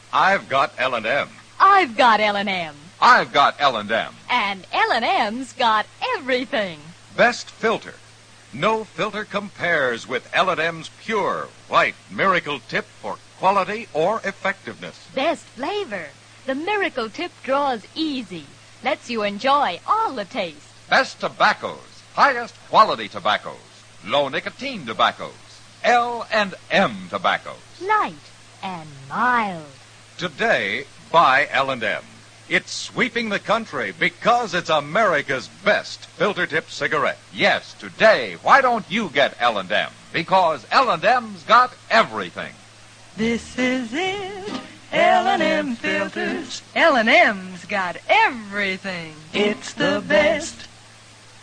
I've got L&M. I've got L&M. I've got L&M. And L&M's got everything. Best filter. No filter compares with L&M's pure, white Miracle Tip for quality or effectiveness. Best flavor. The Miracle Tip draws easy. Lets you enjoy all the taste. Best tobaccos. Highest quality tobaccos. Low nicotine tobaccos. L&M tobaccos. Light and mild. Today, buy L&M. It's sweeping the country because it's America's best filter tip cigarette. Yes, today, why don't you get L&M? Because L&M's got everything. This is it, L&M filters. L&M's got everything. It's the best